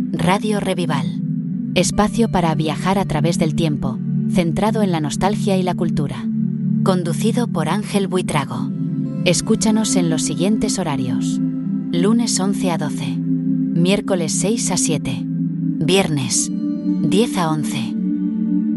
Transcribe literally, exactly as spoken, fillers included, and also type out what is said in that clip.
Radio Revival. Espacio para viajar a través del tiempo, centrado en la nostalgia y la cultura. Conducido por Ángel Buitrago. Escúchanos en los siguientes horarios: lunes once a doce, miércoles seis a siete, viernes diez a once,